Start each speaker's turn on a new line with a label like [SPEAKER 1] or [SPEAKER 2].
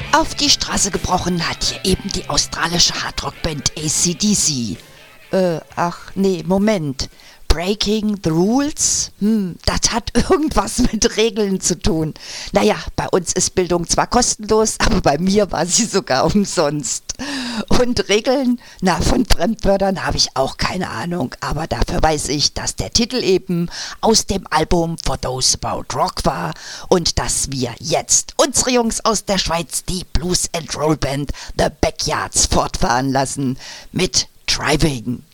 [SPEAKER 1] Auf die Straße gebrochen hat hier eben die australische Hardrock-Band AC/DC. Moment. Breaking the Rules? Das hat irgendwas mit Regeln zu tun. Naja, bei uns ist Bildung zwar kostenlos, aber bei mir war sie sogar umsonst. Und Regeln? Von Fremdwörtern habe ich auch keine Ahnung, aber dafür weiß ich, dass der Titel eben aus dem Album For Those About Rock war und dass wir jetzt unsere Jungs aus der Schweiz, die Blues and Roll Band The Backyards, fortfahren lassen mit Driving.